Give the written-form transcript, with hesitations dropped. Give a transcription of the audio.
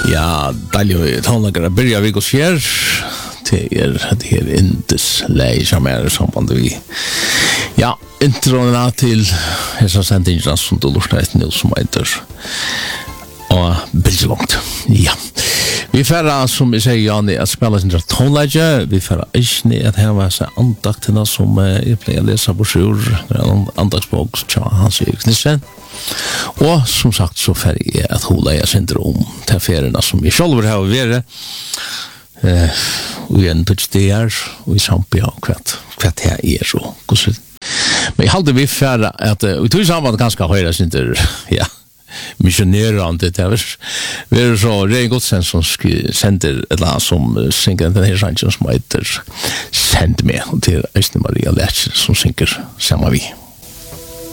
Ja, deilig tonlager börjar vi gå skjer til det her indes lei som samband vi. Ja, introna til hessa sendingra som du lurtar etter nå som heter og bildelongt. Ja. Vi færra, som vi sier, Jani, at spela sin tonlager. Vi færra ikke at her var seg andaktina som jeg pleier å lese på sjur, andagsbok til Hans Erik Nissen. Og som sagt så færre jeg at hola jeg sender til ferierna som jeg selv har vært og igjen touch det og i samtlige hva det er så. Men jeg halde vi færre at vi tog sammen ganske høyre sender, ja, missionerande det vi så Ren Godsen som sender et eller annet som synger den her sangen som heter Send meg til Øystein Maria Lertsen som synger sammen vi.